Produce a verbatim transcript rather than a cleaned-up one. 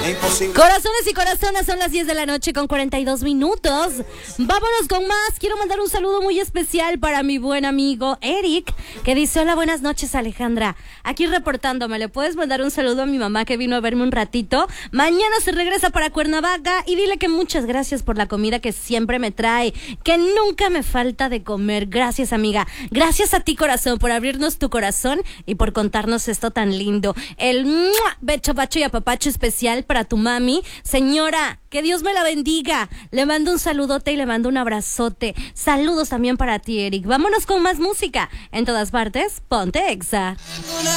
Imposible. Corazones y corazonas, son las diez de la noche con cuarenta y dos minutos. Vámonos con más. Quiero mandar un saludo muy especial para mi buen amigo Eric, que dice: hola, buenas noches, Alejandra. Aquí reportándome. ¿Le puedes mandar un saludo a mi mamá que vino a verme un ratito? Mañana se regresa para Cuernavaca y dile que muchas gracias por la comida que siempre me trae, que nunca me falta de comer. Gracias, amiga. Gracias a ti, corazón, por abrirnos tu corazón y por contarnos esto tan lindo. El ¡mua! Becho, bacho y apapacho especial para tu mami. Señora, que Dios me la bendiga. Le mando un saludote y le mando un abrazote. Saludos también para ti, Eric. Vámonos con más música. En todas partes, ponte Exa.